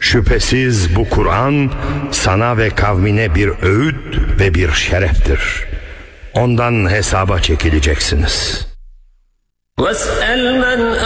Şüphesiz bu Kur'an sana ve kavmine bir öğüt ve bir şereftir. Ondan hesaba çekileceksiniz. وَاسْأَلْ مَنْ